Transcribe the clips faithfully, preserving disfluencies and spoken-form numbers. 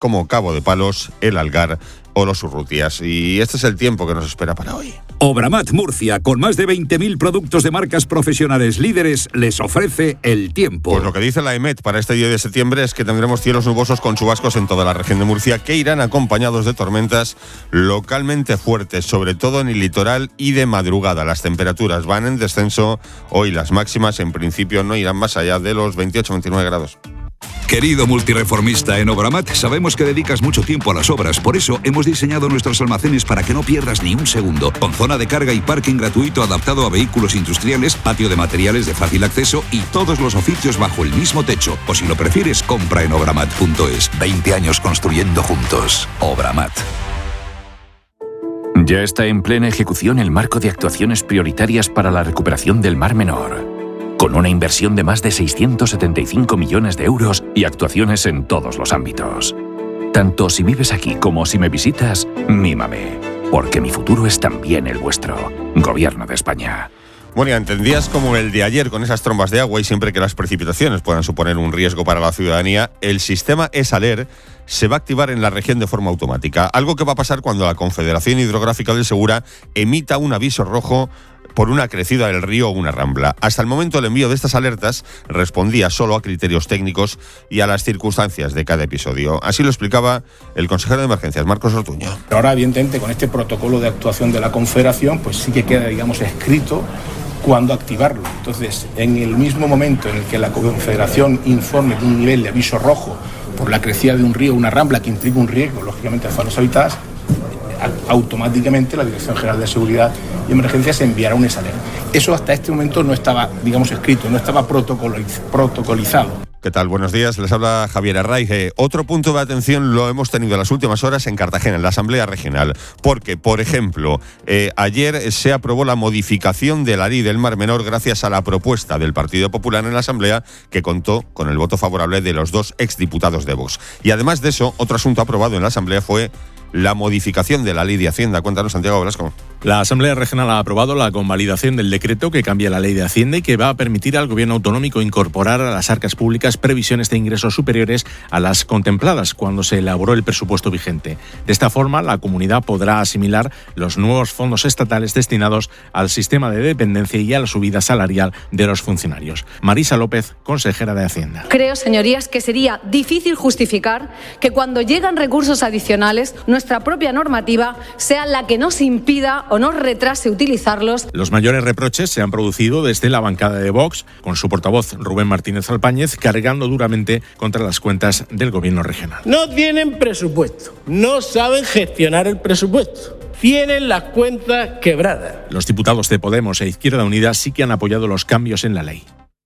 como Cabo de Palos, El Algar o Los Urrutias. Y este es el tiempo que nos espera para hoy. Obramat Murcia, con más de veinte mil productos de marcas profesionales líderes, les ofrece el tiempo. Pues lo que dice la EMET para este diez de septiembre es que tendremos cielos nubosos con chubascos en toda la región de Murcia, que irán acompañados de tormentas localmente fuertes, sobre todo en el litoral y de madrugada. Las temperaturas van en descenso. Hoy las máximas en principio no irán más allá de los veintiocho a veintinueve grados. Querido multireformista en Obramat, sabemos que dedicas mucho tiempo a las obras, por eso hemos diseñado nuestros almacenes para que no pierdas ni un segundo, con zona de carga y parking gratuito adaptado a vehículos industriales, patio de materiales de fácil acceso y todos los oficios bajo el mismo techo. O si lo prefieres, compra en obramat punto es. veinte años construyendo juntos. Obramat. Ya está en plena ejecución el marco de actuaciones prioritarias para la recuperación del Mar Menor, con una inversión de más de seiscientos setenta y cinco millones de euros y actuaciones en todos los ámbitos. Tanto si vives aquí como si me visitas, mímame, porque mi futuro es también el vuestro. Gobierno de España. Bueno, ya entendías como el de ayer con esas trombas de agua y siempre que las precipitaciones puedan suponer un riesgo para la ciudadanía, el sistema ESALER se va a activar en la región de forma automática. Algo que va a pasar cuando la Confederación Hidrográfica del Segura emita un aviso rojo por una crecida del río o una rambla. Hasta el momento el envío de estas alertas respondía solo a criterios técnicos y a las circunstancias de cada episodio. Así lo explicaba el consejero de Emergencias, Marcos Ortuño. Ahora, evidentemente, con este protocolo de actuación de la Confederación, pues sí que queda, digamos, escrito cuándo activarlo. Entonces, en el mismo momento en el que la Confederación informe de un nivel de aviso rojo por la crecida de un río o una rambla que implica un riesgo, lógicamente, a zonas habitadas, automáticamente la Dirección General de Seguridad y Emergencias enviará un ESALER. Eso hasta este momento no estaba, digamos, escrito, no estaba protocoliz- protocolizado. ¿Qué tal? Buenos días, les habla Javier Arraiz. Otro punto de atención lo hemos tenido en las últimas horas en Cartagena, en la Asamblea Regional, porque, por ejemplo, eh, ayer se aprobó la modificación de la ley del Mar Menor gracias a la propuesta del Partido Popular en la Asamblea, que contó con el voto favorable de los dos exdiputados de Vox. Y además de eso, otro asunto aprobado en la Asamblea fue la modificación de la ley de Hacienda. Cuéntanos, Santiago Blasco. La Asamblea Regional ha aprobado la convalidación del decreto que cambia la ley de Hacienda y que va a permitir al Gobierno autonómico incorporar a las arcas públicas previsiones de ingresos superiores a las contempladas cuando se elaboró el presupuesto vigente. De esta forma, la comunidad podrá asimilar los nuevos fondos estatales destinados al sistema de dependencia y a la subida salarial de los funcionarios. Marisa López, consejera de Hacienda. Creo, señorías, que sería difícil justificar que cuando llegan recursos adicionales, nuestra propia normativa sea la que nos impida o nos retrase utilizarlos. Los mayores reproches se han producido desde la bancada de Vox, con su portavoz Rubén Martínez Alpáñez, cargando duramente contra las cuentas del Gobierno regional. No tienen presupuesto, no saben gestionar el presupuesto. Tienen las cuentas quebradas. Los diputados de Podemos e Izquierda Unida sí que han apoyado los cambios en la ley.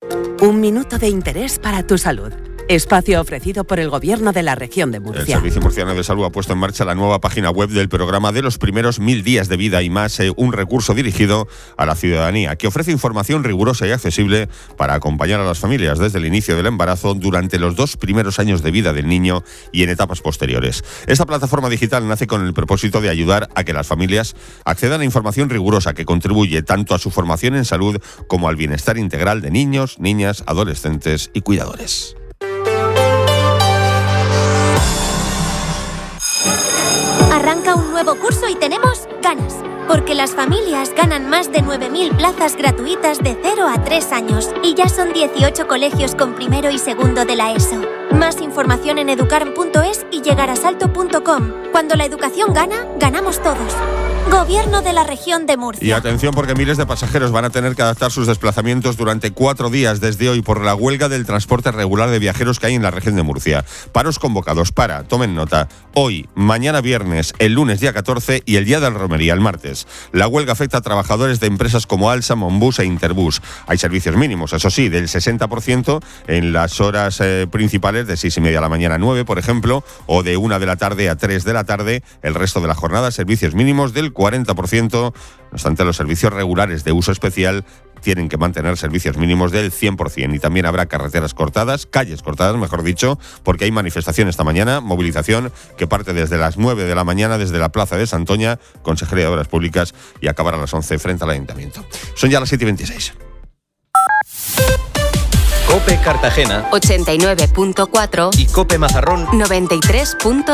Un minuto de interés para tu salud. Espacio ofrecido por el Gobierno de la Región de Murcia. El Servicio Murciano de Salud ha puesto en marcha la nueva página web del programa de los primeros mil días de vida y más, eh, un recurso dirigido a la ciudadanía que ofrece información rigurosa y accesible para acompañar a las familias desde el inicio del embarazo, durante los dos primeros años de vida del niño y en etapas posteriores. Esta plataforma digital nace con el propósito de ayudar a que las familias accedan a información rigurosa que contribuye tanto a su formación en salud como al bienestar integral de niños, niñas, adolescentes y cuidadores. Arranca un nuevo curso y tenemos ganas, porque las familias ganan más de nueve mil plazas gratuitas de cero a tres años y ya son dieciocho colegios con primero y segundo de la ESO. Más información en educarm punto es y llegarasalto punto com. Cuando la educación gana, ganamos todos. Gobierno de la Región de Murcia. Y atención, porque miles de pasajeros van a tener que adaptar sus desplazamientos durante cuatro días desde hoy por la huelga del transporte regular de viajeros que hay en la región de Murcia. Paros convocados para, tomen nota, hoy, mañana viernes, el lunes día catorce y el día del Romería, el martes. La huelga afecta a trabajadores de empresas como Alsa, Monbus e Interbus. Hay servicios mínimos, eso sí, del sesenta por ciento en las horas eh, principales, de seis y media de la mañana a nueve, por ejemplo, o de una de la tarde a tres de la tarde. El resto de la jornada, servicios mínimos del cuarenta por ciento. No obstante, los servicios regulares de uso especial tienen que mantener servicios mínimos del cien por ciento. Y también habrá carreteras cortadas, calles cortadas, mejor dicho, porque hay manifestación esta mañana, movilización que parte desde las nueve de la mañana desde la Plaza de Santoña, Consejería de Obras Públicas, y acabará a las once frente al Ayuntamiento. Son ya las siete y veintiséis. COPE Cartagena ochenta y nueve punto cuatro y COPE Mazarrón noventa y tres punto